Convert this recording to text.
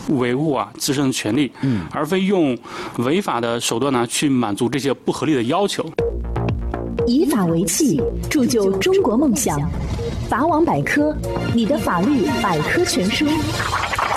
维护自身的权利，而非用违法的手段呢去满足这些不合理的要求。 以法为器，铸就中国梦想。法网百科，你的法律百科全书。